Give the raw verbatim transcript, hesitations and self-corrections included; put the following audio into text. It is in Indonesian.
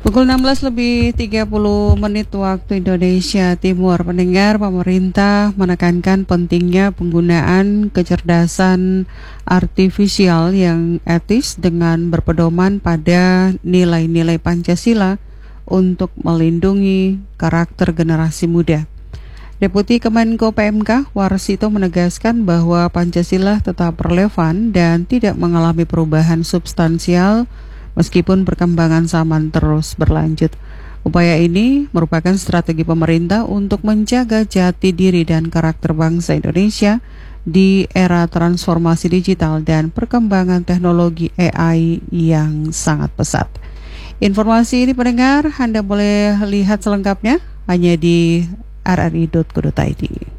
Pukul enam belas lebih tiga puluh menit waktu Indonesia Timur. Pendengar, pemerintah menekankan pentingnya penggunaan kecerdasan artifisial yang etis dengan berpedoman pada nilai-nilai Pancasila untuk melindungi karakter generasi muda. Deputi Kemenko P M K Warsito menegaskan bahwa Pancasila tetap relevan dan tidak mengalami perubahan substansial meskipun perkembangan zaman terus berlanjut. Upaya ini merupakan strategi pemerintah untuk menjaga jati diri dan karakter bangsa Indonesia di era transformasi digital dan perkembangan teknologi A I yang sangat pesat. Informasi ini pendengar, Anda boleh lihat selengkapnya hanya di r r i dot co dot i d.